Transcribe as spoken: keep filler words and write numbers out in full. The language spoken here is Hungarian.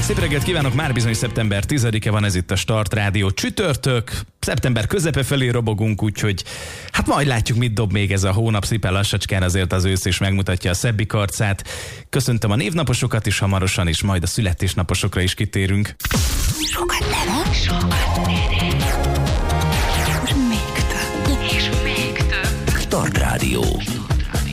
Szép reggelt kívánok, már bizony szeptember tizedike van, ez itt a Start Rádió csütörtök. Szeptember közepe felé robogunk, úgyhogy hát majd látjuk, mit dob még ez a hónap. Szépen lassacskán azért az ősz is megmutatja a szebbik arcát. Köszöntöm a névnaposokat is hamarosan, és majd a születésnaposokra is kitérünk. Sokat nem, sokat